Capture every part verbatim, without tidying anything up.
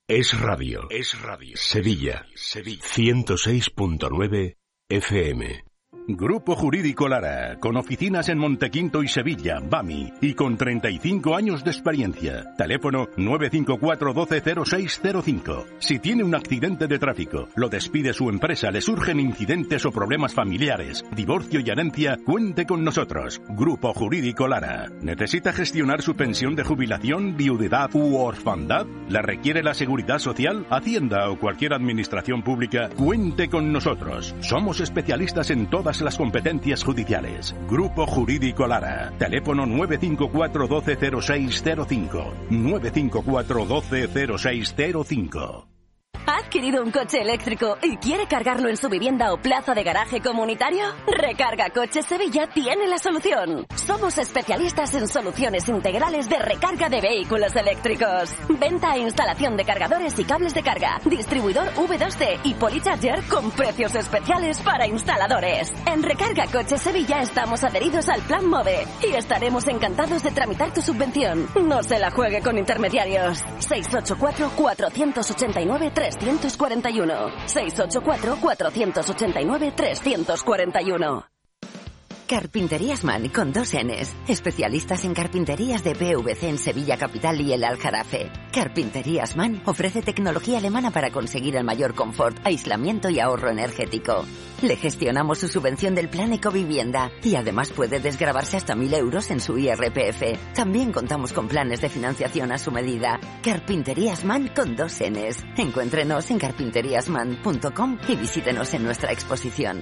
Es Radio. Es Radio. Sevilla. Sevilla. ciento seis punto nueve F M. Grupo Jurídico Lara, con oficinas en Montequinto y Sevilla, Bami, y con treinta y cinco años de experiencia. Teléfono nueve cinco cuatro uno dos cero seis cero cinco. Si tiene un accidente de tráfico, lo despide su empresa, le surgen incidentes o problemas familiares, divorcio y herencia, cuente con nosotros. Grupo Jurídico Lara. ¿Necesita gestionar su pensión de jubilación, viudedad u orfandad? ¿La requiere la Seguridad Social, Hacienda o cualquier administración pública? Cuente con nosotros. Somos especialistas en todas las competencias judiciales. Grupo Jurídico Lara. Teléfono nueve cinco cuatro uno dos cero seis cero cinco. nueve cinco cuatro uno dos cero seis cero cinco. ¿Ha adquirido un coche eléctrico y quiere cargarlo en su vivienda o plaza de garaje comunitario? Recarga Coches Sevilla tiene la solución. Somos especialistas en soluciones integrales de recarga de vehículos eléctricos. Venta e instalación de cargadores y cables de carga. Distribuidor V dos C y Polycharger con precios especiales para instaladores. En Recarga Coches Sevilla estamos adheridos al Plan MOVE y estaremos encantados de tramitar tu subvención. No se la juegue con intermediarios. seis ocho cuatro, cuatro ocho nueve, tres cuatro uno. seis ocho cuatro, cuatro ocho nueve, tres cuatro uno. Carpinterías Man con dos N's. Especialistas en carpinterías de P V C en Sevilla Capital y el Aljarafe. Carpinterías Man ofrece tecnología alemana para conseguir el mayor confort, aislamiento y ahorro energético. Le gestionamos su subvención del Plan Ecovivienda y además puede desgravarse hasta mil euros en su I R P F. También contamos con planes de financiación a su medida. Carpinterías Man con dos N's. Encuéntrenos en carpinterías man punto com y visítenos en nuestra exposición.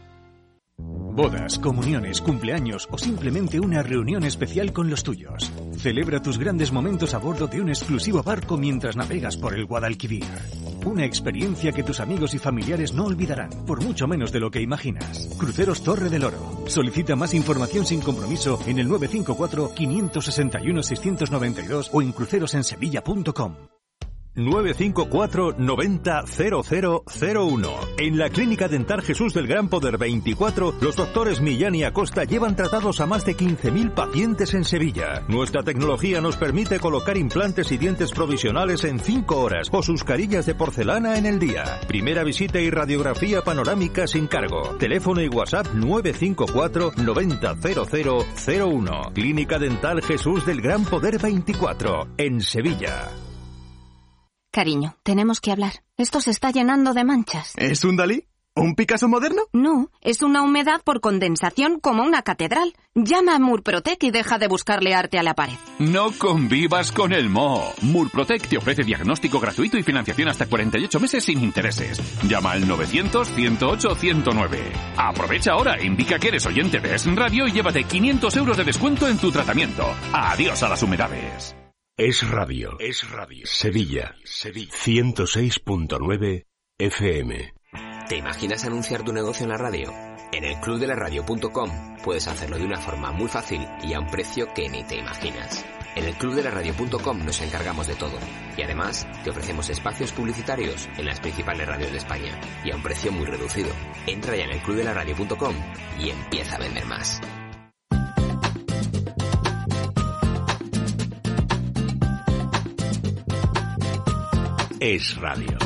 Bodas, comuniones, cumpleaños o simplemente una reunión especial con los tuyos. Celebra tus grandes momentos a bordo de un exclusivo barco mientras navegas por el Guadalquivir. Una experiencia que tus amigos y familiares no olvidarán, por mucho menos de lo que imaginas. Cruceros Torre del Oro. Solicita más información sin compromiso en el nueve cinco cuatro, cinco seis uno, seis nueve dos o en crucerosensevilla punto com. nueve cinco cuatro, noventa, cero cero cero uno. En la Clínica Dental Jesús del Gran Poder veinticuatro, los doctores Millán y Acosta llevan tratados a más de quince mil pacientes en Sevilla. Nuestra tecnología nos permite colocar implantes y dientes provisionales en cinco horas o sus carillas de porcelana en el día. Primera visita y radiografía panorámica sin cargo. Teléfono y WhatsApp nueve cinco cuatro, noventa, cero cero cero uno. Clínica Dental Jesús del Gran Poder veinticuatro, en Sevilla. Cariño, tenemos que hablar. Esto se está llenando de manchas. ¿Es un Dalí? ¿Un Picasso moderno? No, es una humedad por condensación como una catedral. Llama a Murprotec y deja de buscarle arte a la pared. No convivas con el moho. Murprotec te ofrece diagnóstico gratuito y financiación hasta cuarenta y ocho meses sin intereses. Llama al novecientos, ciento ocho, ciento nueve. Aprovecha ahora, indica que eres oyente de Es Radio y llévate quinientos euros de descuento en tu tratamiento. Adiós a las humedades. Es Radio. Es Radio. Sevilla. Sevilla. ciento seis punto nueve F M. ¿Te imaginas anunciar tu negocio en la radio? En el club de la radio punto com puedes hacerlo de una forma muy fácil y a un precio que ni te imaginas. En el club de la radio punto com nos encargamos de todo y además te ofrecemos espacios publicitarios en las principales radios de España y a un precio muy reducido. Entra ya en el club de la radio punto com y empieza a vender más. Es Radio.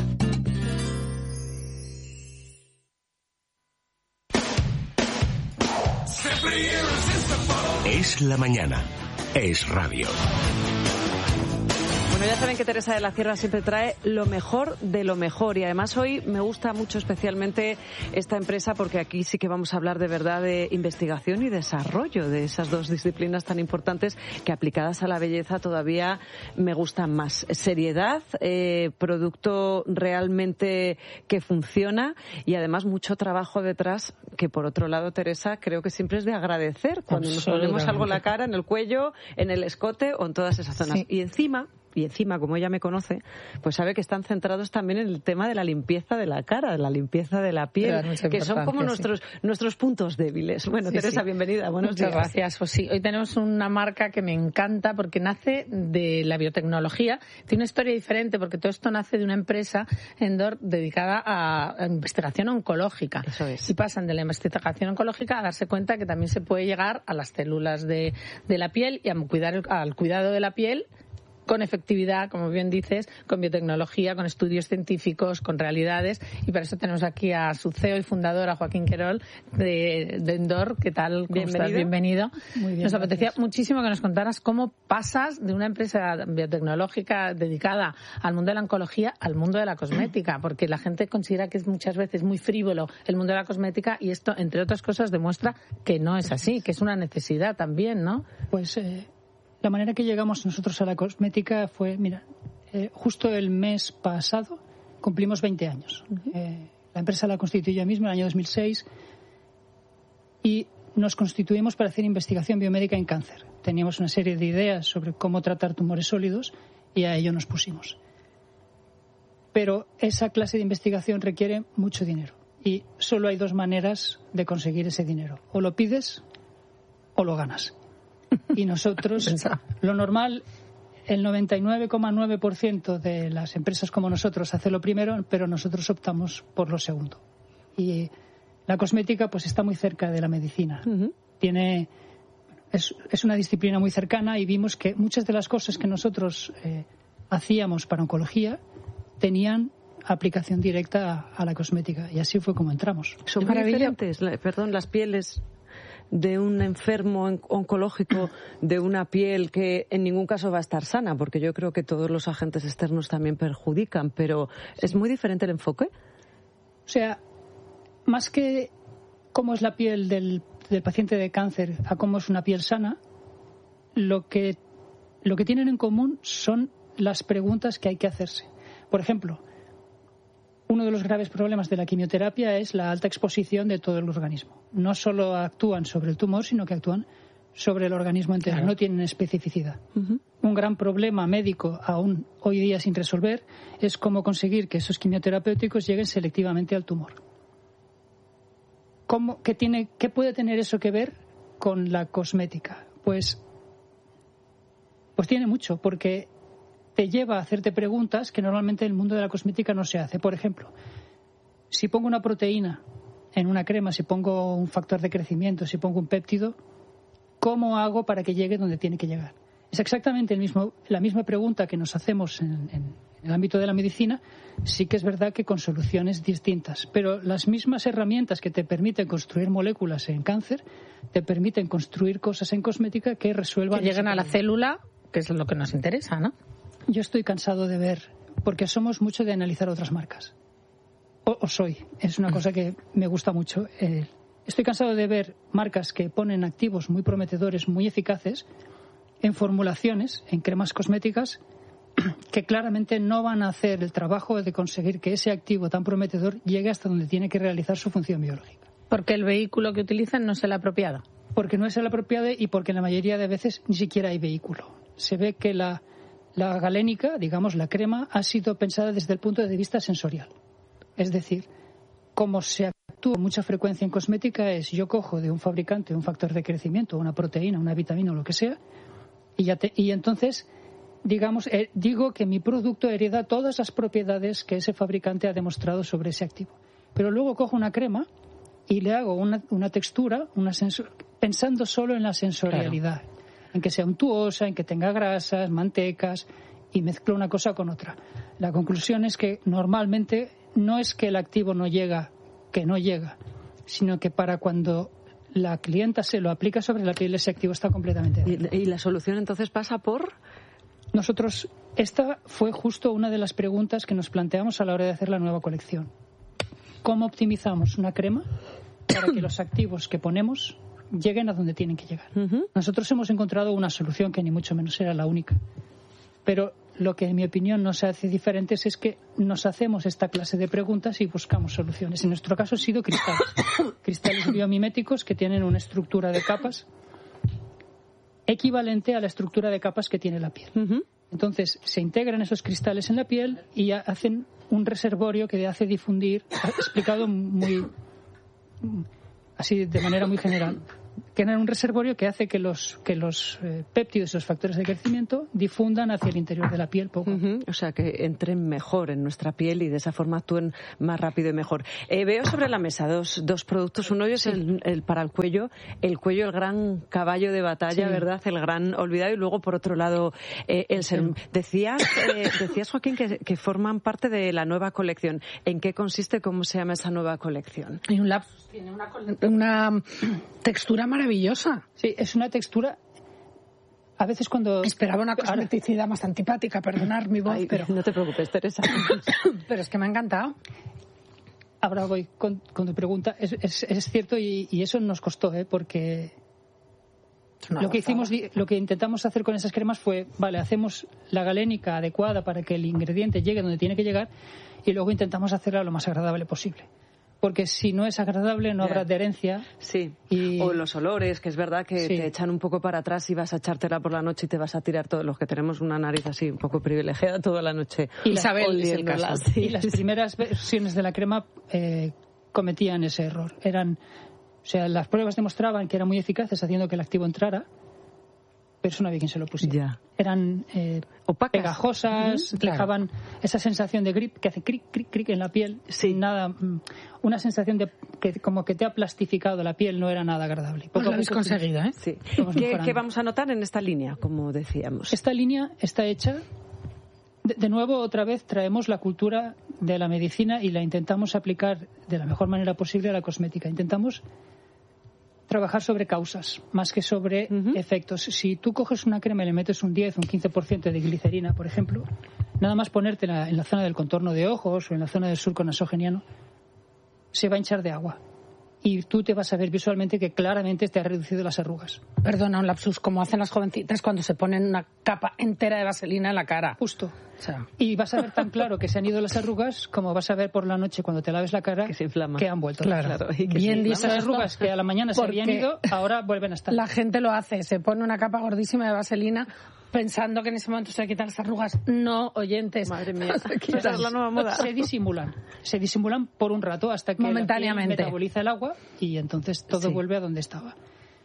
Es la mañana. Es Radio. Bueno, ya saben que Teresa de la Sierra siempre trae lo mejor de lo mejor y además hoy me gusta mucho especialmente esta empresa porque aquí sí que vamos a hablar de verdad de investigación y desarrollo de esas dos disciplinas tan importantes que aplicadas a la belleza todavía me gustan más. Seriedad, eh, producto realmente que funciona y además mucho trabajo detrás que por otro lado, Teresa, creo que siempre es de agradecer cuando nos ponemos algo en la cara, en el cuello, en el escote o en todas esas zonas. Sí. Y encima... Y encima, como ella me conoce, pues sabe que están centrados también en el tema de la limpieza de la cara, de la limpieza de la piel, que son como nuestros sí. nuestros puntos débiles. Bueno, sí, Teresa, sí. bienvenida. Buenos Muchas días. gracias. Pues sí, hoy tenemos una marca que me encanta porque nace de la biotecnología. Tiene una historia diferente porque todo esto nace de una empresa, Endor, dedicada a investigación oncológica. Eso es. Y pasan de la investigación oncológica a darse cuenta que también se puede llegar a las células de, de la piel y a cuidar, al cuidado de la piel con efectividad, como bien dices, con biotecnología, con estudios científicos, con realidades, y para eso tenemos aquí a su C E O y fundador, a Joaquín Querol, de, de Endor. ¿Qué tal? ¿Cómo Bienvenido. estás? Bienvenido. Muy bien, Nos apetecía gracias. muchísimo que nos contaras cómo pasas de una empresa biotecnológica dedicada al mundo de la oncología al mundo de la cosmética, porque la gente considera que es muchas veces muy frívolo el mundo de la cosmética, y esto, entre otras cosas, demuestra que no es así, que es una necesidad también, ¿no? Pues eh, la manera que llegamos nosotros a la cosmética fue, mira, eh, justo el mes pasado cumplimos veinte años. Uh-huh. Eh, la empresa la constituí yo misma en el año dos mil seis y nos constituimos para hacer investigación biomédica en cáncer. Teníamos una serie de ideas sobre cómo tratar tumores sólidos y a ello nos pusimos. Pero esa clase de investigación requiere mucho dinero y solo hay dos maneras de conseguir ese dinero. O lo pides o lo ganas. Y nosotros, lo normal, el noventa y nueve coma nueve por ciento de las empresas como nosotros hace lo primero, pero nosotros optamos por lo segundo. Y la cosmética pues está muy cerca de la medicina. Uh-huh. Tiene, es, es una disciplina muy cercana y vimos que muchas de las cosas que nosotros eh, hacíamos para oncología tenían aplicación directa a, a la cosmética, y así fue como entramos. Son muy diferentes, perdón, las pieles de un enfermo oncológico, de una piel que en ningún caso va a estar sana, porque yo creo que todos los agentes externos también perjudican, pero ¿es muy diferente el enfoque? O sea, más que cómo es la piel del, del paciente de cáncer a cómo es una piel sana, lo que, lo que tienen en común son las preguntas que hay que hacerse. Por ejemplo, uno de los graves problemas de la quimioterapia es la alta exposición de todo el organismo. No solo actúan sobre el tumor, sino que actúan sobre el organismo entero. Claro. No tienen especificidad. Uh-huh. Un gran problema médico aún hoy día sin resolver es cómo conseguir que esos quimioterapéuticos lleguen selectivamente al tumor. ¿Cómo, qué, tiene, ¿Qué puede tener eso que ver con la cosmética? Pues, pues tiene mucho, porque te lleva a hacerte preguntas que normalmente en el mundo de la cosmética no se hace. Por ejemplo, si pongo una proteína en una crema, si pongo un factor de crecimiento, si pongo un péptido, ¿cómo hago para que llegue donde tiene que llegar? Es exactamente el mismo, la misma pregunta que nos hacemos en, en, en el ámbito de la medicina, sí que es verdad que con soluciones distintas. Pero las mismas herramientas que te permiten construir moléculas en cáncer, te permiten construir cosas en cosmética que resuelvan... Que lleguen a la célula, que es lo que nos interesa, ¿no? Yo estoy cansado de ver, porque somos mucho de analizar otras marcas. O, o soy, es una cosa que me gusta mucho. Eh, estoy cansado de ver marcas que ponen activos muy prometedores, muy eficaces, en formulaciones, en cremas cosméticas, que claramente no van a hacer el trabajo de conseguir que ese activo tan prometedor llegue hasta donde tiene que realizar su función biológica. Porque el vehículo que utilizan no es el apropiado. Porque no es el apropiado y porque la mayoría de veces ni siquiera hay vehículo. Se ve que la... La galénica, digamos, la crema, ha sido pensada desde el punto de vista sensorial. Es decir, como se actúa con mucha frecuencia en cosmética es yo cojo de un fabricante un factor de crecimiento, una proteína, una vitamina o lo que sea, y, ya te, y entonces, digamos, eh, digo que mi producto hereda todas las propiedades que ese fabricante ha demostrado sobre ese activo. Pero luego cojo una crema y le hago una, una textura, una sensor, pensando solo en la sensorialidad. Claro. En que sea untuosa, en que tenga grasas, mantecas, y mezclo una cosa con otra. La conclusión es que normalmente no es que el activo no llega, que no llega, sino que para cuando la clienta se lo aplica sobre la piel, ese activo está completamente dentro. ¿Y la solución entonces pasa por? Nosotros, esta fue justo una de las preguntas que nos planteamos a la hora de hacer la nueva colección. ¿Cómo optimizamos una crema para que los activos que ponemos lleguen a donde tienen que llegar? Uh-huh. Nosotros hemos encontrado una solución que ni mucho menos era la única. Pero lo que en mi opinión nos hace diferentes es que nos hacemos esta clase de preguntas y buscamos soluciones. En nuestro caso ha sido cristales. Cristales biomiméticos que tienen una estructura de capas equivalente a la estructura de capas que tiene la piel. Uh-huh. Entonces se integran esos cristales en la piel y hacen un reservorio que hace difundir, explicado muy así de manera muy general, crean un reservorio que hace que los que los eh, péptidos y los factores de crecimiento difundan hacia el interior de la piel poco. Uh-huh. O sea, que entren mejor en nuestra piel y de esa forma actúen más rápido y mejor. Eh, veo sobre la mesa dos, dos productos. Uno es sí. el, el para el cuello, el cuello, el gran caballo de batalla, sí. ¿verdad? El gran olvidado. Y luego, por otro lado, eh, el serum. Sí. Decías, eh, decías, Joaquín, que, que forman parte de la nueva colección. ¿En qué consiste? ¿Cómo se llama esa nueva colección? Hay un lapsus, tiene una, una textura maravillosa. Sí, es una textura. A veces cuando... Esperaba una cosmeticidad más antipática, perdonar mi voz, Ay, pero... No te preocupes, Teresa. Pero es que me ha encantado. Ahora voy con, con tu pregunta. Es, es, es cierto y, y eso nos costó, ¿eh? Porque lo que hicimos, lo que intentamos hacer con esas cremas fue, vale, hacemos la galénica adecuada para que el ingrediente llegue donde tiene que llegar y luego intentamos hacerla lo más agradable posible. Porque si no es agradable no habrá adherencia. Sí, y... o los olores, que es verdad que sí. te echan un poco para atrás y vas a echártela por la noche y te vas a tirar todos los que tenemos una nariz así un poco privilegiada toda la noche. Y Isabel es el caso. Sí. Y las primeras versiones de la crema eh, cometían ese error. Eran, o sea, las pruebas demostraban que eran muy eficaces haciendo que el activo entrara, pero eso no había quien se lo pusiera. Ya. Eran eh, opacas, pegajosas, uh-huh, dejaban claro. esa sensación de grip que hace cric, cric, cric en la piel. Sí. Nada, una sensación de que como que te ha plastificado la piel, no era nada agradable. Pues lo habéis conseguido, ¿eh? Sí. ¿Qué, ¿Qué vamos a notar en esta línea, como decíamos? Esta línea está hecha... De, de nuevo, otra vez, traemos la cultura de la medicina y la intentamos aplicar de la mejor manera posible a la cosmética. Intentamos trabajar sobre causas, más que sobre uh-huh. efectos. Si tú coges una crema y le metes un diez, un quince por ciento de glicerina, por ejemplo, nada más ponértela en la zona del contorno de ojos o en la zona del surco nasogeniano, se va a hinchar de agua. Y tú te vas a ver visualmente que claramente te ha reducido las arrugas. Perdona, un lapsus, como hacen las jovencitas cuando se ponen una capa entera de vaselina en la cara. Justo. O sea, y vas a ver tan claro que se han ido las arrugas como vas a ver por la noche cuando te laves la cara que se inflama, que han vuelto. Claro, claro. Y que bien dicho. Esas arrugas que a la mañana se habían ido, ahora vuelven a estar. La gente lo hace, se pone una capa gordísima de vaselina pensando que en ese momento se quitan las arrugas. No, oyentes. Madre mía, esa es la nueva moda. Se disimulan. Se disimulan por un rato hasta que momentáneamente la piel metaboliza el agua y entonces todo sí. vuelve a donde estaba.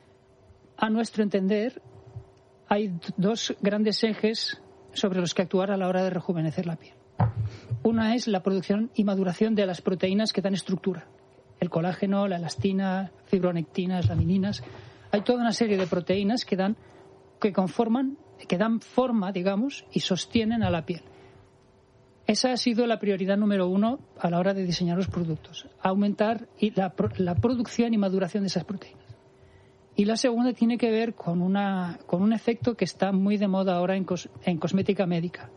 A nuestro entender, hay dos grandes ejes sobre los que actuar a la hora de rejuvenecer la piel. Una es la producción y maduración de las proteínas que dan estructura. El colágeno, la elastina, fibronectinas, lamininas. Hay toda una serie de proteínas que dan, que conforman, que dan forma, digamos, y sostienen a la piel. Esa ha sido la prioridad número uno a la hora de diseñar los productos. Aumentar la, la producción y maduración de esas proteínas. Y la segunda tiene que ver con, una, con un efecto que está muy de moda ahora en, cos, en cosmética médica.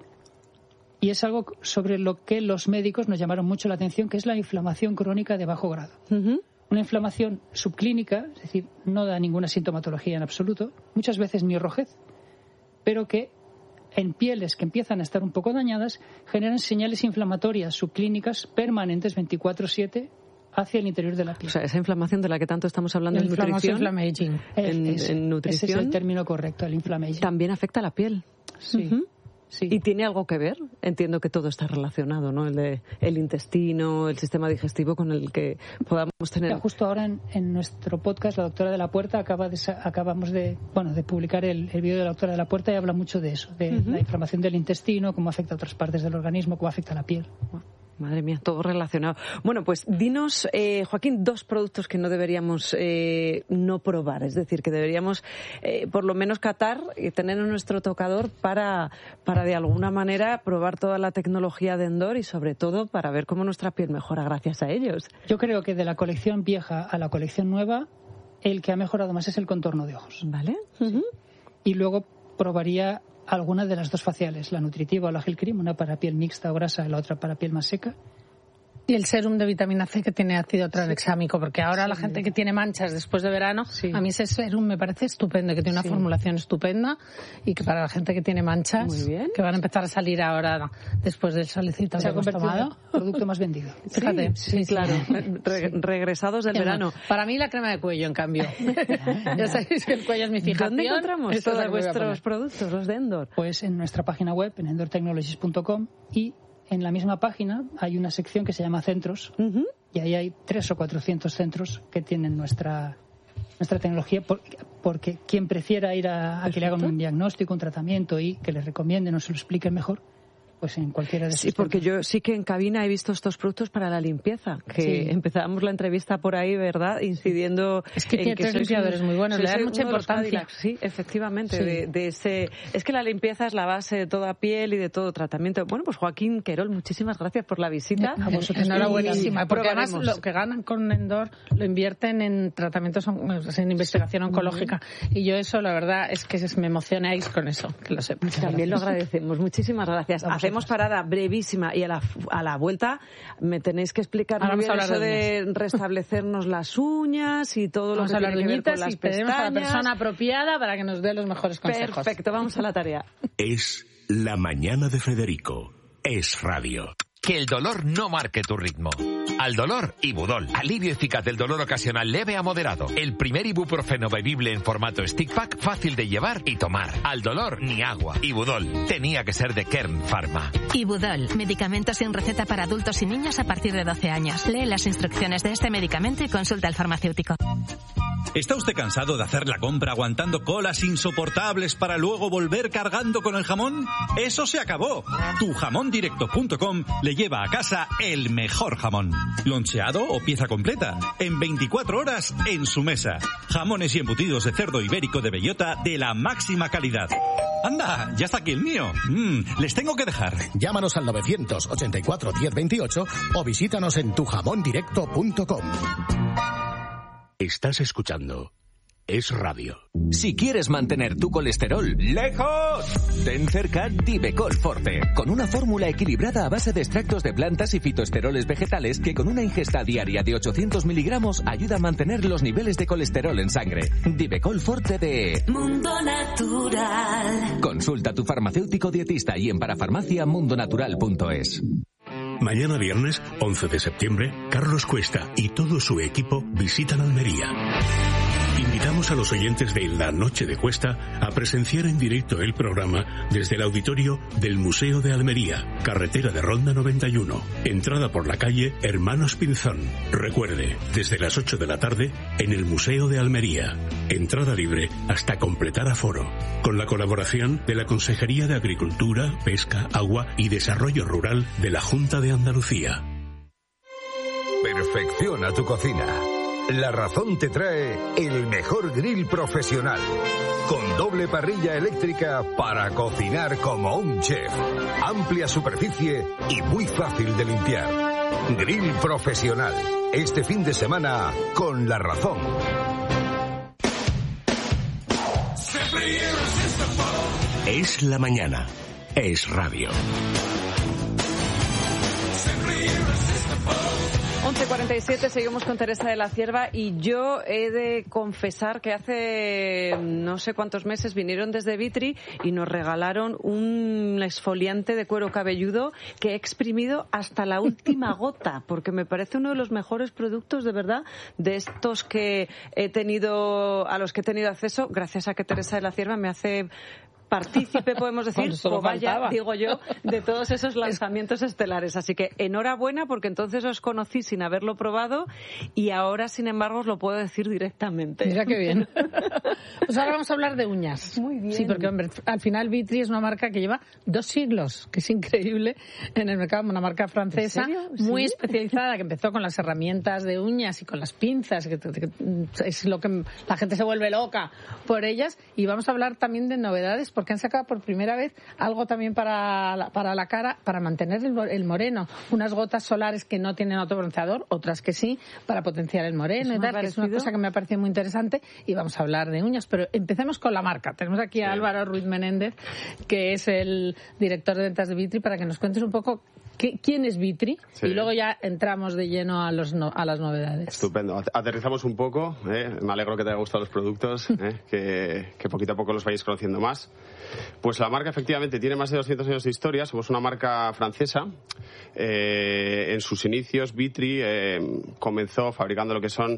Y es algo sobre lo que los médicos nos llamaron mucho la atención, que es la inflamación crónica de bajo grado. Uh-huh. Una inflamación subclínica, es decir, no da ninguna sintomatología en absoluto, muchas veces ni rojez, pero que en pieles que empiezan a estar un poco dañadas generan señales inflamatorias subclínicas permanentes veinticuatro siete hacia el interior de la piel. O sea, esa inflamación de la que tanto estamos hablando el en nutrición. Inflammaging. En, es, en nutrición. Ese es el término correcto, el inflammaging. También afecta a la piel. Sí. Uh-huh. Sí. ¿Y tiene algo que ver? Entiendo que todo está relacionado, ¿no? El, de, el intestino, el sistema digestivo con el que podamos tener... Ya, justo ahora en, en nuestro podcast, la doctora de la Puerta, acaba de, acabamos de, bueno, de publicar el, el vídeo de la doctora de la Puerta y habla mucho de eso, de uh-huh. la inflamación del intestino, cómo afecta a otras partes del organismo, cómo afecta a la piel. Wow. Madre mía, todo relacionado. Bueno, pues dinos, eh, Joaquín, dos productos que no deberíamos eh, no probar, es decir, que deberíamos eh, por lo menos catar y tener en nuestro tocador para, para de alguna manera probar toda la tecnología de Endor y sobre todo para ver cómo nuestra piel mejora gracias a ellos. Yo creo que de la colección vieja a la colección nueva, el que ha mejorado más es el contorno de ojos. ¿Vale? Uh-huh. Y luego probaría alguna de las dos faciales, la nutritiva o la gel cream, una para piel mixta o grasa, la otra para piel más seca. Y el serum de vitamina C que tiene ácido tranexámico, porque ahora sí. la gente que tiene manchas después de verano, sí. a mí ese serum me parece estupendo, que tiene una sí. formulación estupenda y que para la gente que tiene manchas, muy bien. que van a empezar a salir ahora después del solecito se que hemos tomado. El producto más vendido. Fíjate, sí, sí, sí claro. Re- regresados del verano. Para mí la crema de cuello, en cambio. Ya sabéis que el cuello es mi fijación. ¿Dónde encontramos todos vuestros productos, los de Endor? Pues en nuestra página web, en endor technologies punto com, y en la misma página hay una sección que se llama Centros, uh-huh. y ahí hay tres o cuatrocientos centros que tienen nuestra nuestra tecnología, por, porque quien prefiera ir a, a que le hagan un diagnóstico, un tratamiento y que le recomienden o se lo expliquen mejor, pues en cualquiera de esos Sí, porque centros. yo sí que en cabina he visto estos productos para la limpieza, que Sí. empezábamos la entrevista por ahí, ¿verdad? Incidiendo Es que en tiene tres sois limpiadores un- muy buenos, sois le dan uno mucha de los importancia. Cadillacs. Sí, efectivamente, Sí. De, de ese... Es que la limpieza es la base de toda piel y de todo tratamiento. Bueno, pues Joaquín Querol, muchísimas gracias por la visita. A vosotros enhorabuenísima, porque además Probaremos. lo que ganan con Endor lo invierten en tratamientos, on- en investigación oncológica. Y yo eso, la verdad, es que me emocionáis con eso, que lo sepas. También lo agradecemos. Muchísimas gracias. A Hacemos parada brevísima y a la, a la vuelta me tenéis que explicar Ahora muy vamos bien a eso hablar de, de restablecernos las uñas y todo Vamos lo a que hablar tiene de que ver con uñitas las y pedimos a la pestañas. persona apropiada para que nos dé los mejores consejos. Perfecto, vamos a la tarea. Es La Mañana de Federico. Es radio. Que el dolor no marque tu ritmo. Al dolor, Ibudol. Alivio eficaz del dolor ocasional leve a moderado. El primer ibuprofeno bebible en formato stick pack, fácil de llevar y tomar. Al dolor, ni agua. Ibudol. Tenía que ser de Kern Pharma. Ibudol, medicamento sin receta para adultos y niños a partir de doce años. Lee las instrucciones de este medicamento y consulta al farmacéutico. ¿Está usted cansado de hacer la compra aguantando colas insoportables para luego volver cargando con el jamón? ¡Eso se acabó! tu jamón directo punto com le lleva a casa el mejor jamón. Loncheado o pieza completa, en veinticuatro horas en su mesa. Jamones y embutidos de cerdo ibérico de bellota de la máxima calidad. ¡Anda! ¡Ya está aquí el mío! Mm, les tengo que dejar. Llámanos al novecientos ochenta y cuatro diez veintiocho o visítanos en tu jamón directo punto com. Estás escuchando Es Radio. Si quieres mantener tu colesterol lejos, ten cerca Divecol Forte, con una fórmula equilibrada a base de extractos de plantas y fitoesteroles vegetales que con una ingesta diaria de ochocientos miligramos ayuda a mantener los niveles de colesterol en sangre. Divecol Forte de Mundo Natural. Consulta a tu farmacéutico dietista y en parafarmacia mundonatural punto es. Mañana viernes, once de septiembre, Carlos Cuesta y todo su equipo visitan Almería. Invitamos a los oyentes de La Noche de Cuesta a presenciar en directo el programa desde el auditorio del Museo de Almería, carretera de Ronda noventa y uno, entrada por la calle Hermanos Pinzón. Recuerde, desde las ocho de la tarde en el Museo de Almería. Entrada libre hasta completar aforo, con la colaboración de la Consejería de Agricultura, Pesca, Agua y Desarrollo Rural de la Junta de Andalucía. Perfecciona tu cocina. La Razón te trae el mejor grill profesional, con doble parrilla eléctrica para cocinar como un chef. Amplia superficie y muy fácil de limpiar. Grill profesional. Este fin de semana con La Razón. Es la mañana. Es radio. once cuarenta y siete, seguimos con Teresa de la Cierva y yo he de confesar que hace no sé cuántos meses vinieron desde Vitri y nos regalaron un exfoliante de cuero cabelludo que he exprimido hasta la última gota, porque me parece uno de los mejores productos, de verdad, de estos que he tenido, a los que he tenido acceso, gracias a que Teresa de la Cierva me hace partícipe, podemos decir, Solo o vaya, faltaba. digo yo, de todos esos lanzamientos estelares. Así que enhorabuena, porque entonces os conocí sin haberlo probado y ahora, sin embargo, os lo puedo decir directamente. Mira qué bien. Pues ahora vamos a hablar de uñas. Muy bien. Sí, porque hombre, al final Vitri es una marca que lleva dos siglos, que es increíble en el mercado, una marca francesa ¿En serio? muy ¿Sí? especializada, que empezó con las herramientas de uñas y con las pinzas, que, que es lo que la gente se vuelve loca por ellas. Y vamos a hablar también de novedades, porque han sacado por primera vez algo también para la, para la cara, para mantener el, el moreno. Unas gotas solares que no tienen autobronceador, otras que sí, para potenciar el moreno ¿Es y tal, que es una cosa que me ha parecido muy interesante. Y vamos a hablar de uñas, pero empecemos con la marca. Tenemos aquí a Álvaro Ruiz Menéndez, que es el director de ventas de Vitri, para que nos cuentes un poco qué, quién es Vitri, Sí. y luego ya entramos de lleno a, los no, a las novedades. Estupendo. At- Aterrizamos un poco. ¿eh? Me alegro que te haya gustado los productos, ¿eh? que, que poquito a poco los vayáis conociendo más. Pues la marca efectivamente tiene más de doscientos años de historia. Somos una marca francesa. Eh, en sus inicios, Vitri eh, comenzó fabricando lo que son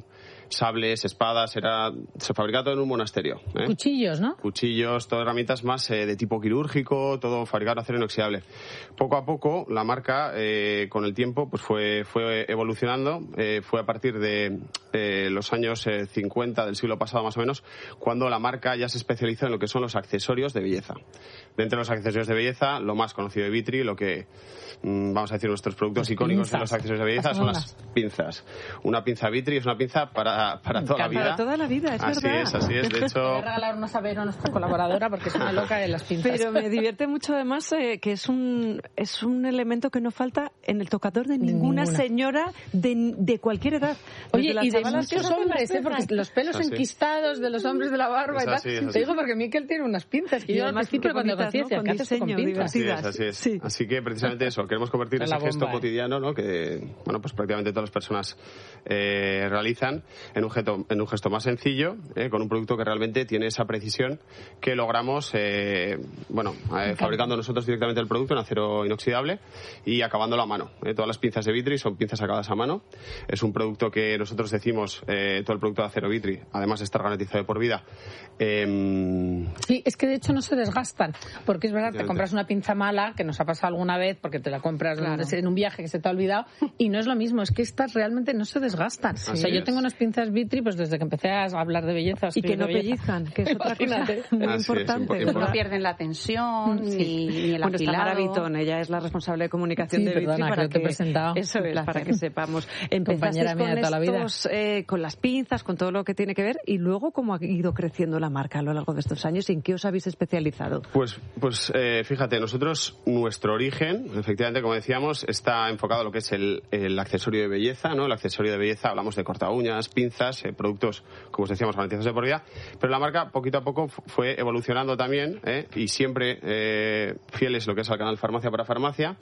sables, espadas, era se fabricaba todo en un monasterio. ¿eh? Cuchillos, ¿no? Cuchillos, todas herramientas más eh, de tipo quirúrgico, todo fabricado en acero inoxidable. Poco a poco la marca, eh, con el tiempo, pues fue, fue evolucionando. Eh, fue a partir de eh, los años eh, cincuenta del siglo pasado más o menos, cuando la marca ya se especializó en lo que son los accesorios de belleza. Dentro de los accesorios de belleza, lo más conocido de Vitry, lo que mmm, vamos a decir nuestros productos las icónicos pinzas. De los accesorios de belleza son las pinzas. Una pinza Vitry es una pinza para, para toda la vida. Para toda la vida, es así verdad. Es, así es, de hecho... Voy a regalar una saber a nuestra colaboradora porque es una loca de las pinzas. Pero me divierte mucho además eh, que es un, es un elemento que no falta en el tocador de ninguna, ninguna. señora de, de cualquier edad. Oye, y de muchos hombres, ¿eh? Porque los pelos así. enquistados de los hombres de la barba es y tal. Así, Te digo porque Miquel tiene unas pinzas que y yo al principio cuando conocí decía, ¿qué haces con pinzas? Así es, así es. Sí. Así que precisamente eso, queremos convertir ese bomba, gesto eh. cotidiano, ¿no? Que, bueno, pues prácticamente todas las personas eh, realizan en un gesto, en un gesto más sencillo, eh, con un producto que realmente tiene esa precisión que logramos, eh, bueno, eh, fabricando nosotros directamente el producto en acero inoxidable y acabándolo a mano. Eh. Todas las pinzas de Vitry son pinzas acabadas a mano. Es un producto que nosotros decimos, eh, todo el producto de acero Vitry, además de estar garantizado de por vida. Eh, sí, es que de hecho no se desgastan, porque es verdad, te compras una pinza mala, que nos ha pasado alguna vez, porque te la compras claro. en un viaje que se te ha olvidado, y no es lo mismo, es que estas realmente no se desgastan. Sí, o sea, yo es. tengo unas pinzas Vitry, pues desde que empecé a hablar de belleza. Y que no pellizcan, que es otra cosa muy Así importante. Es, no pierden la tensión, sí. ni, ni el bueno, afilado. Bueno, está Maravitón, ella es la responsable de comunicación sí, de perdona, Vitry, para que, que, te he presentado. Eso es, para que sepamos. Empezaste con mía de toda la vida. estos, eh, con las pinzas, con todo lo que tiene que ver, y luego cómo ha ido creciendo la marca a lo largo de estos años, ¿en qué os habéis especializado? Pues, pues eh, fíjate, nosotros, nuestro origen, efectivamente, como decíamos, está enfocado a lo que es el, el accesorio de belleza, ¿no? El accesorio de belleza, hablamos de corta uñas, pinzas, eh, productos, como os decíamos, garantizados de por vida, pero la marca poquito a poco fue evolucionando también, ¿eh? Y siempre eh, fieles lo que es al canal Farmacia para Farmacia,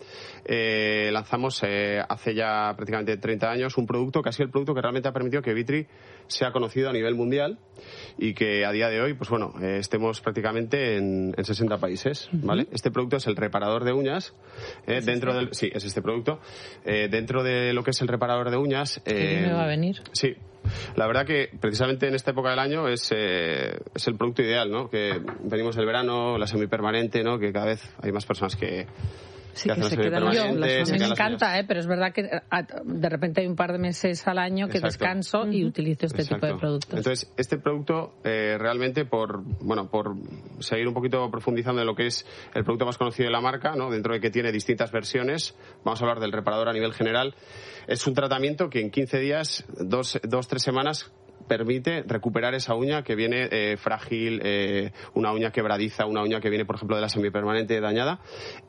eh, lanzamos eh, hace ya prácticamente treinta años un producto que ha sido el producto que realmente ha permitido que Vitry sea conocido a nivel mundial y que a día de hoy, pues bueno, eh, estemos prácticamente en, en sesenta países, ¿vale? Uh-huh. Este producto es el reparador de uñas, eh, ¿Es dentro este? del, sí, es este producto, eh, dentro de lo que es el reparador de uñas. Eh, ¿Me va a venir? Sí. La verdad que precisamente en esta época del año es, eh, es el producto ideal, ¿no? Que venimos del verano, la semipermanente, ¿no? Que cada vez hay más personas que Sí, que, que se quedan yo, a mí me encanta, ¿eh? Pero es verdad que de repente hay un par de meses al año que Exacto. descanso uh-huh. y utilizo este Exacto. tipo de productos. Entonces, este producto eh, realmente por, bueno, por seguir un poquito profundizando en lo que es el producto más conocido de la marca, ¿no? Dentro de que tiene distintas versiones, vamos a hablar del reparador a nivel general. Es un tratamiento que en quince días, dos, dos tres semanas, permite recuperar esa uña que viene eh, frágil, eh, una uña quebradiza, una uña que viene, por ejemplo, de la semipermanente dañada.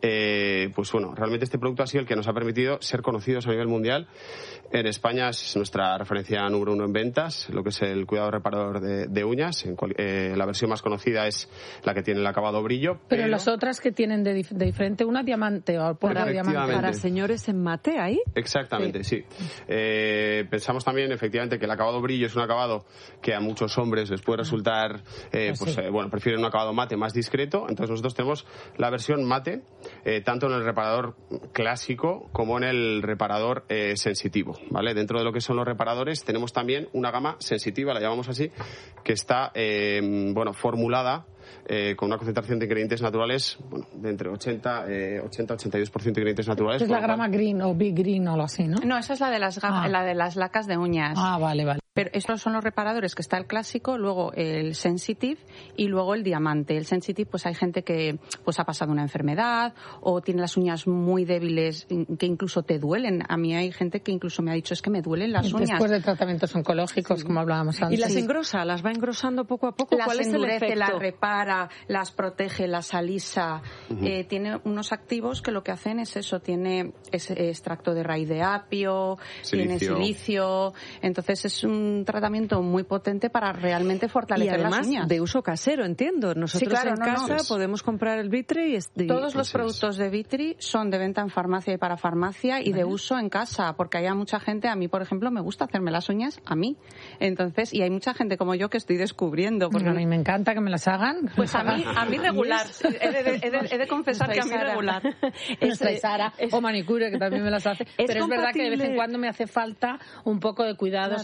Eh, pues bueno, realmente este producto ha sido el que nos ha permitido ser conocidos a nivel mundial. En España es nuestra referencia número uno en ventas, lo que es el cuidado reparador de, de uñas. En cual, eh, la versión más conocida es la que tiene el acabado brillo. Pero, pero las otras que tienen de, de diferente, una diamante o polvo de diamante. Para señores en mate, ¿ahí? Exactamente, sí. sí. Eh, pensamos también, efectivamente, que el acabado brillo es un acabado que a muchos hombres les puede resultar, eh, pues eh, bueno, prefieren un acabado mate más discreto. Entonces nosotros tenemos la versión mate, eh, tanto en el reparador clásico como en el reparador eh, sensitivo, ¿vale? Dentro de lo que son los reparadores tenemos también una gama sensitiva, la llamamos así, que está, eh, bueno, formulada Eh, con una concentración de ingredientes naturales, bueno, de entre ochenta, eh, ochenta a ochenta y dos por ciento de ingredientes naturales. Es la grama green o big green o algo así, ¿no? No, esa es la de las, ah. la de las lacas de uñas. Ah, vale, vale. Pero estos son los reparadores, que está el clásico, luego el sensitive y luego el diamante. El sensitive, pues hay gente que pues ha pasado una enfermedad o tiene las uñas muy débiles que incluso te duelen. A mí hay gente que incluso me ha dicho, es que me duelen las uñas. Después de tratamientos oncológicos, sí. como hablábamos antes. ¿Y las engrosa? ¿Las va engrosando poco a poco? Las ¿Cuál endurece, es el efecto? las repara, las protege, las alisa. Uh-huh. Eh, tiene unos activos que lo que hacen es eso. Tiene ese extracto de raíz de apio, silicio. tiene silicio. Entonces es un tratamiento muy potente para realmente fortalecer y además, las uñas. De uso casero, entiendo. Nosotros sí, claro, en no, casa no. podemos comprar el Vitry. Y... Todos los productos de Vitry son de venta en farmacia y para farmacia y ¿Vale? de uso en casa, porque hay mucha gente, a mí por ejemplo me gusta hacerme las uñas a mí. Entonces, y hay mucha gente como yo que estoy descubriendo. Porque no, a mí me encanta que me las hagan. Pues a mí, a mí regular. He de, he, de, he de confesar que a mí regular. Nuestra Sara, o manicure, que también me las hace. Es pero es verdad que de vez en cuando me hace falta un poco de cuidados claro. en casa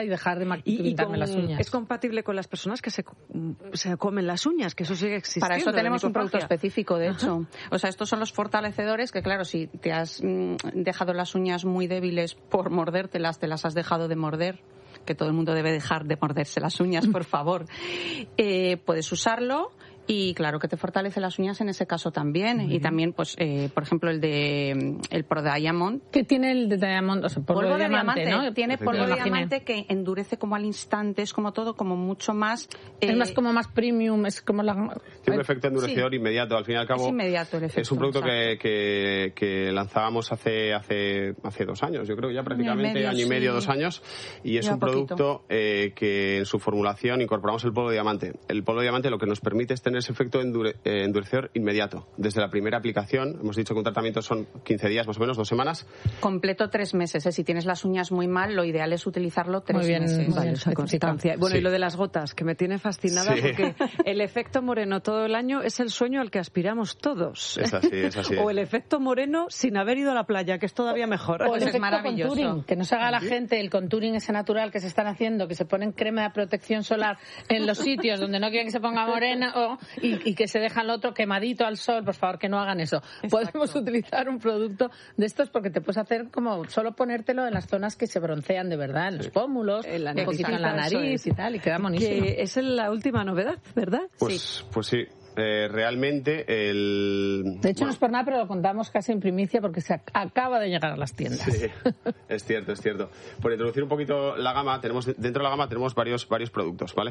y dejar de ma- y, y pintarme con, las uñas. es compatible con las personas que se, se comen las uñas, que eso sigue existiendo. Para eso tenemos un producto micofagia. específico, de hecho. Ajá. O sea, estos son los fortalecedores que, claro, si te has mmm, dejado las uñas muy débiles por mordértelas, te las has dejado de morder, que todo el mundo debe dejar de morderse las uñas, por favor. Eh, puedes usarlo. Y claro que te fortalece las uñas en ese caso también. Muy y bien. También, pues, eh, por ejemplo, el de el Pro Diamond. ¿Qué tiene el de Diamond? O sea, polvo, polvo de, de diamante, diamante, ¿no? Tiene polvo de diamante que endurece como al instante, es como todo, como mucho más... Eh... Es más como más premium, es como la... Tiene un efecto endurecedor sí. inmediato, al fin y al cabo. Es inmediato el efecto. Es un producto que, que, que lanzábamos hace, hace, hace dos años, yo creo ya prácticamente, año y medio, año y medio sí. dos años. Y es Lleva un producto eh, que en su formulación incorporamos el polvo de diamante. El polvo de diamante lo que nos permite es tener ese efecto endure, eh, endurecedor inmediato. Desde la primera aplicación, hemos dicho que un tratamiento son quince días más o menos, dos semanas. Completo tres meses. ¿eh? Si tienes las uñas muy mal, lo ideal es utilizarlo tres muy bien, meses. Vale, esa constancia. Bueno, sí. y lo de las gotas, que me tiene fascinada sí. porque el efecto moreno todo el año es el sueño al que aspiramos todos. Es así, es así. O el efecto moreno sin haber ido a la playa, que es todavía mejor. O el efecto maravilloso. Contouring, que nos haga la gente el contouring ese natural que se están haciendo, que se ponen crema de protección solar en los sitios donde no quieren que se ponga morena o, y, y que se dejan lo otro quemadito al sol. Por favor, que no hagan eso. Exacto. Podemos utilizar un producto de estos porque te puedes hacer como solo ponértelo en las zonas que se broncean de verdad, en los pómulos, en la, un poquito en la nariz y tal, y queda buenísimo. Que es la última novedad, ¿verdad? Pues sí. Pues sí. Eh, realmente el... De hecho, bueno. no es por nada, pero lo contamos casi en primicia porque se acaba de llegar a las tiendas. Sí, es cierto, es cierto. Por introducir un poquito la gama, tenemos dentro de la gama tenemos varios, varios productos, ¿vale?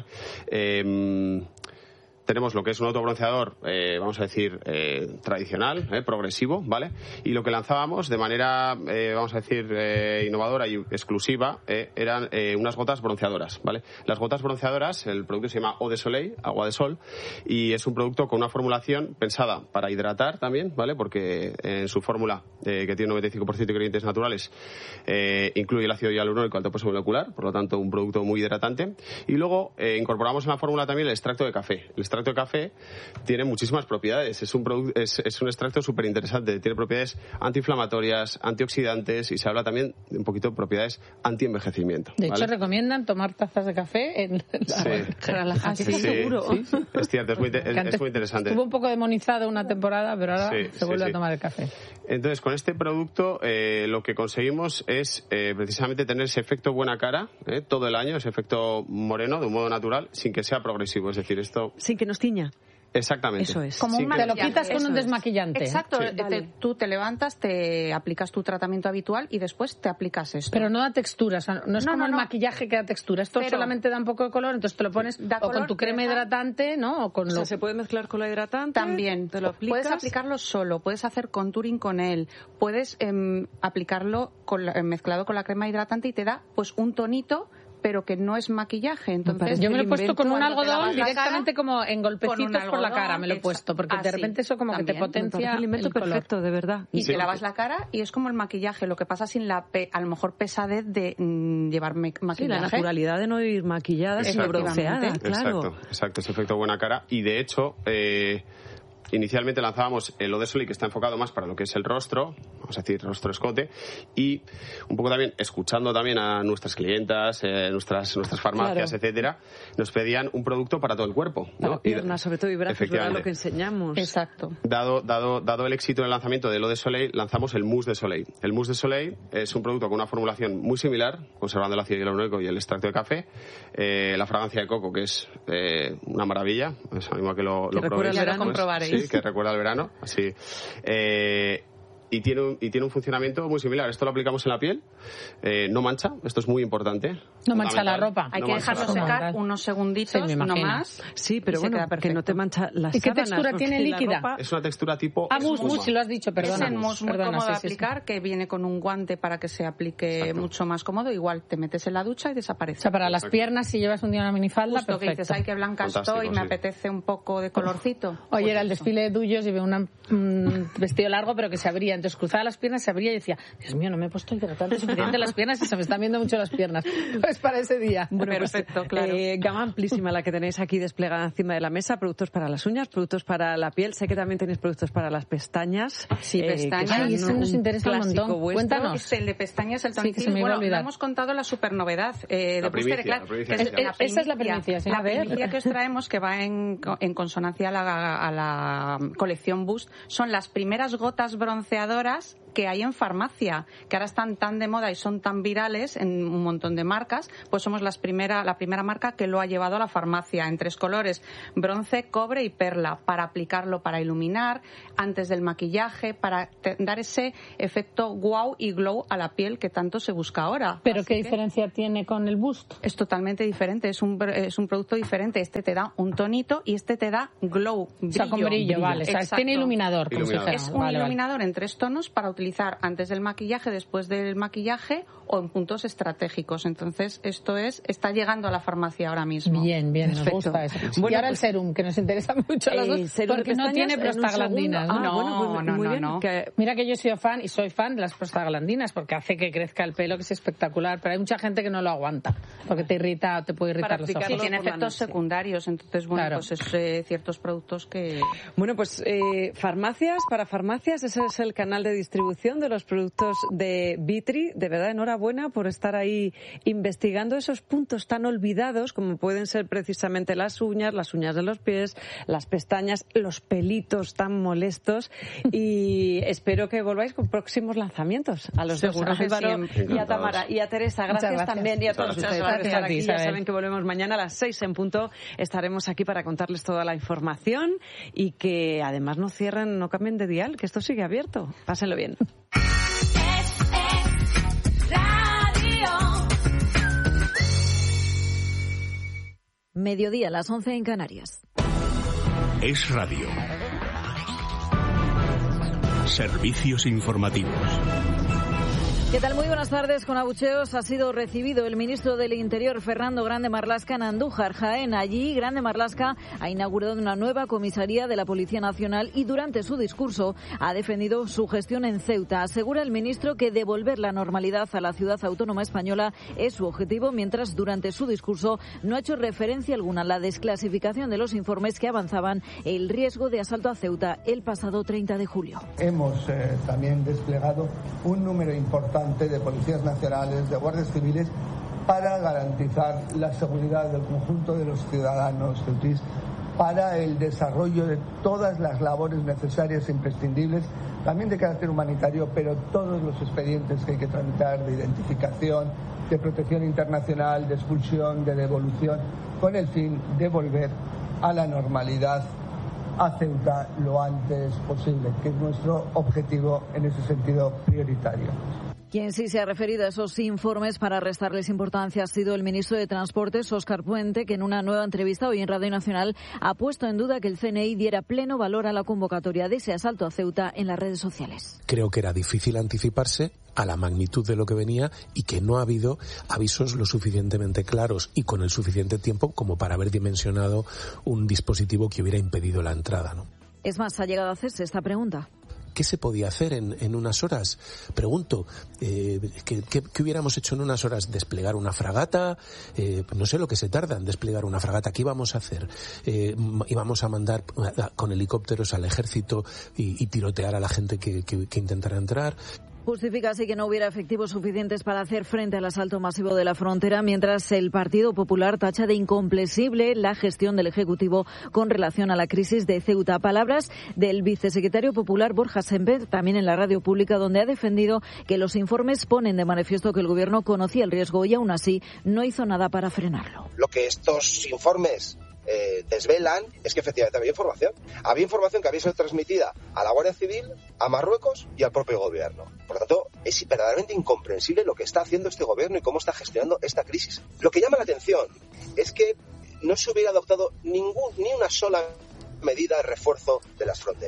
Eh... Tenemos lo que es un autobronceador, eh, vamos a decir, eh, tradicional, eh, progresivo, ¿vale? Y lo que lanzábamos de manera, eh, vamos a decir, eh, innovadora y exclusiva, eh, eran eh, unas gotas bronceadoras, ¿vale? Las gotas bronceadoras, el producto se llama Eau de Soleil, agua de sol, y es un producto con una formulación pensada para hidratar también, ¿vale? Porque en su fórmula, eh, que tiene un noventa y cinco por ciento de ingredientes naturales, eh, incluye el ácido hialurónico alto peso molecular, por lo tanto, un producto muy hidratante. Y luego eh, incorporamos en la fórmula también el extracto de café. El extracto de café tiene muchísimas propiedades. Es un, produ- es, es un extracto súper interesante. Tiene propiedades antiinflamatorias, antioxidantes y se habla también de un poquito de propiedades antienvejecimiento. De ¿vale? hecho, recomiendan tomar tazas de café en la sí. relajación. Sí, sí, seguro. Sí, sí. Es cierto, es muy, es, es muy interesante. Estuvo un poco demonizado una temporada, pero ahora sí, se vuelve sí, a tomar el café. Entonces, con este producto eh, lo que conseguimos es eh, precisamente tener ese efecto buena cara eh, todo el año, ese efecto moreno de un modo natural, sin que sea progresivo. Es decir, esto... Sin que nos tiña. Exactamente. Eso es. Como un te lo quitas con un desmaquillante. Exacto. Sí. Te, vale. Tú te levantas, te aplicas tu tratamiento habitual y después te aplicas esto. Pero no da textura. O sea, no es no, como no, el no. maquillaje que da textura. Esto Pero, solamente da un poco de color, entonces te lo pones da o color, con tu crema deja... hidratante, ¿no? O con o sea, lo... se puede mezclar con la hidratante. También. Te lo aplicas. Puedes aplicarlo solo, puedes hacer contouring con él, puedes eh, aplicarlo con la, eh, mezclado con la crema hidratante y te da pues un tonito, pero que no es maquillaje. Entonces, yo me lo he puesto con un algodón directamente cara, como en golpecitos por la cara, me lo he puesto, porque así, de repente eso como también. que te potencia el invento perfecto, de verdad. Y sí. te lavas la cara y es como el maquillaje, lo que pasa sin la, pe- a lo mejor, pesadez de mm, llevar maquillaje. Sí, la naturalidad de no ir maquillada, sino bronceada, claro. Exacto, exacto, ese efecto buena cara. Y de hecho... Eh, Inicialmente lanzábamos el Eau de Soleil, que está enfocado más para lo que es el rostro, vamos a decir rostro-escote, y un poco también, escuchando también a nuestras clientas, eh, nuestras, nuestras farmacias, claro. etcétera, nos pedían un producto para todo el cuerpo, ¿no? Para piernas, sobre todo, y brazos, ¿verdad? Lo que enseñamos. Exacto. Dado, dado, dado el éxito del lanzamiento del Eau de Soleil, lanzamos el Mousse de Soleil. El Mousse de Soleil es un producto con una formulación muy similar, conservando el ácido hialurónico y el extracto de café, eh, la fragancia de coco, que es eh, una maravilla, os animo a que lo, que lo probéis. Ya lo comprobaréis. Sí, que recuerda al verano, así. Eh, y tiene un, y tiene un funcionamiento muy similar. Esto lo aplicamos en la piel, eh, no mancha, esto es muy importante. No mancha la ropa. Hay no que dejarlo secar unos segunditos, sí, no más. Sí, pero bueno, que no te mancha las ¿Y qué sábanas, textura tiene líquida? Ropa... Es una textura tipo... Ah, mousse, mousse, si lo has dicho, perdona. Es en mousse muy perdona, cómodo sí, de sí, aplicar, sí. que viene con un guante para que se aplique Exacto. mucho más cómodo. Igual te metes en la ducha y desaparece. O sea, para las Perfecto. piernas, si llevas un día una minifalda, Justo perfecto. que dices, ay, qué blanca Fantástico, estoy, sí. me apetece un poco de colorcito. Oye, pues era el eso. desfile de Dullos y veo un vestido largo, pero que se abría entonces cruzaba las piernas, se abría y decía, Dios mío, no me he puesto hidratante suficiente las piernas y se me están viendo mucho las piernas. Pues para ese día. Bueno, perfecto, pues, claro. Eh, gama amplísima la que tenéis aquí desplegada encima de la mesa, productos para las uñas, productos para la piel, sé que también tenéis productos para las pestañas. Sí, eh, pestañas. Ay, eso nos interesa un montón. Vuestro. Cuéntanos. El de pestañas, el Sí, que tonicil. se me iba a Bueno, olvidar. no hemos contado la super novedad eh, La de Booster primicia, Eclat, la primicia que que es se la llama. Esa es la primicia, sí. La A ver. primicia que os traemos, que va en, en consonancia a la, a la colección Boost, son las primeras gotas bronceadoras que hay en farmacia, que ahora están tan de moda y son tan virales en un montón de marcas, pues somos las primera, la primera marca que lo ha llevado a la farmacia en tres colores, bronce, cobre y perla, para aplicarlo, para iluminar antes del maquillaje, para te, dar ese efecto wow y glow a la piel que tanto se busca ahora. ¿Pero Así qué que diferencia tiene con el Boost? es totalmente diferente, es un, es un producto diferente. Este te da un tonito y este te da glow, brillo. O sea, con brillo, vale. O sea, Exacto. tiene iluminador, como Iluminador. se Es llama. un Vale, vale. iluminador en tres tonos para utilizar antes del maquillaje, después del maquillaje o en puntos estratégicos. Entonces, esto es está llegando a la farmacia ahora mismo. Bien, bien, nos Perfecto. gusta eso. Bueno, y ahora pues, el serum, que nos interesa mucho a los el dos, serum de porque no pestañas tiene en un prostaglandinas. segundo. ¿no? Ah, bueno, pues no, muy no, bien. no. Que- Mira que yo soy fan y soy fan de las prostaglandinas porque hace que crezca el pelo, que es espectacular, pero hay mucha gente que no lo aguanta porque te irrita, te puede irritar Para los aplicarlo ojos. Sí, tiene por la efectos noche. secundarios. Entonces, bueno, Claro. pues es eh, ciertos productos que... Bueno, pues eh, farmacias, para farmacias, ese es el canal de distribución de los productos de Vitri. De verdad, enhorabuena por estar ahí investigando esos puntos tan olvidados como pueden ser precisamente las uñas, las uñas de los pies, las pestañas, los pelitos tan molestos. Y espero que volváis con próximos lanzamientos. A los Seguro dos, a que Álvaro siempre. y a Tamara y a Teresa. Muchas Gracias, gracias. también y a todos Muchas ustedes por gracias estar a ti, aquí. Ya Isabel. saben que volvemos mañana a las seis en punto. Estaremos aquí para contarles toda la información y que además no cierren, no cambien de dial, que esto sigue abierto. Pásenlo bien. Mediodía, las once en Canarias. Es radio. Servicios informativos. ¿Qué tal? Muy buenas tardes. Con abucheos ha sido recibido el ministro del Interior, Fernando Grande Marlaska, en Andújar, Jaén. Allí, Grande Marlaska ha inaugurado una nueva comisaría de la Policía Nacional y durante su discurso ha defendido su gestión en Ceuta. Asegura el ministro que devolver la normalidad a la ciudad autónoma española es su objetivo, mientras durante su discurso no ha hecho referencia alguna a la desclasificación de los informes que avanzaban el riesgo de asalto a Ceuta el pasado treinta de julio. Hemos eh, también desplegado un número importante de policías nacionales, de guardias civiles, para garantizar la seguridad del conjunto de los ciudadanos ceutís, para el desarrollo de todas las labores necesarias e imprescindibles, también de carácter humanitario, pero todos los expedientes que hay que tramitar de identificación, de protección internacional, de expulsión, de devolución, con el fin de volver a la normalidad a Ceuta lo antes posible, que es nuestro objetivo en ese sentido prioritario. Quien sí se ha referido a esos informes para restarles importancia ha sido el ministro de Transportes, Óscar Puente, que en una nueva entrevista hoy en Radio Nacional ha puesto en duda que el C N I diera pleno valor a la convocatoria de ese asalto a Ceuta en las redes sociales. Creo que era difícil anticiparse a la magnitud de lo que venía y que no ha habido avisos lo suficientemente claros y con el suficiente tiempo como para haber dimensionado un dispositivo que hubiera impedido la entrada, ¿no? Es más, ha llegado a hacerse esta pregunta. ¿Qué se podía hacer en, en unas horas? Pregunto, eh, ¿qué, qué, ¿qué hubiéramos hecho en unas horas? ¿Desplegar una fragata? Eh, no sé lo que se tarda en desplegar una fragata. ¿Qué íbamos a hacer? Eh, íbamos a mandar con helicópteros al ejército y, y tirotear a la gente que, que, que intentara entrar. Justifica así que no hubiera efectivos suficientes para hacer frente al asalto masivo de la frontera, mientras el Partido Popular tacha de incomprensible la gestión del Ejecutivo con relación a la crisis de Ceuta. Palabras del vicesecretario popular Borja Semper, también en la radio pública, donde ha defendido que los informes ponen de manifiesto que el Gobierno conocía el riesgo y aún así no hizo nada para frenarlo. Lo que estos informes Eh, desvelan es que efectivamente había información. Había información que había sido transmitida a la Guardia Civil, a Marruecos y al propio gobierno. Por lo tanto, es verdaderamente incomprensible lo que está haciendo este gobierno y cómo está gestionando esta crisis. Lo que llama la atención es que no se hubiera adoptado ningún, ni una sola medida de refuerzo de las fronteras.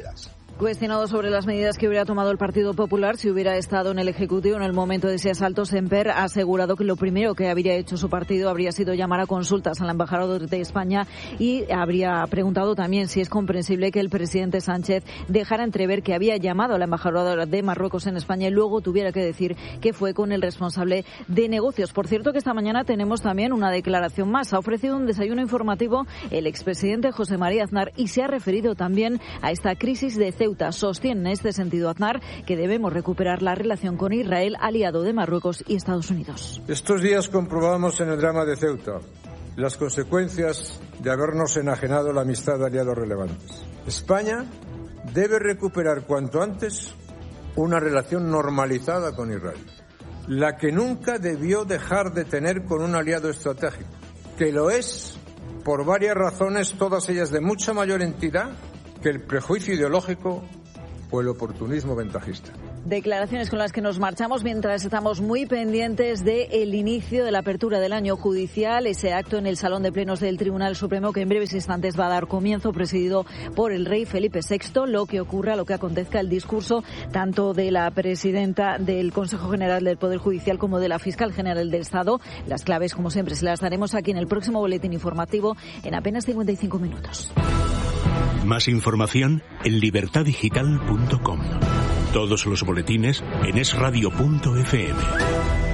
Cuestionado sobre las medidas que hubiera tomado el Partido Popular si hubiera estado en el Ejecutivo en el momento de ese asalto, Semper ha asegurado que lo primero que habría hecho su partido habría sido llamar a consultas al embajador de España y habría preguntado también si es comprensible que el presidente Sánchez dejara entrever que había llamado al embajador de Marruecos en España y luego tuviera que decir que fue con el responsable de negocios. Por cierto, que esta mañana tenemos también una declaración más. Ha ofrecido un desayuno informativo el expresidente José María Aznar y se ha referido también a esta crisis de Ceuta. Sostiene en este sentido Aznar que debemos recuperar la relación con Israel, aliado de Marruecos y Estados Unidos. Estos días comprobamos en el drama de Ceuta las consecuencias de habernos enajenado la amistad de aliados relevantes. España debe recuperar cuanto antes una relación normalizada con Israel, la que nunca debió dejar de tener con un aliado estratégico, que lo es por varias razones, todas ellas de mucha mayor entidad que el prejuicio ideológico o el oportunismo ventajista. Declaraciones con las que nos marchamos mientras estamos muy pendientes del inicio de la apertura del año judicial, ese acto en el Salón de Plenos del Tribunal Supremo que en breves instantes va a dar comienzo, presidido por el rey Felipe sexto, lo que ocurra, lo que acontezca, el discurso tanto de la presidenta del Consejo General del Poder Judicial como de la Fiscal General del Estado. Las claves, como siempre, se las daremos aquí en el próximo boletín informativo en apenas cincuenta y cinco minutos. Más información en libertad digital punto com. Todos los boletines en es radio punto efe eme.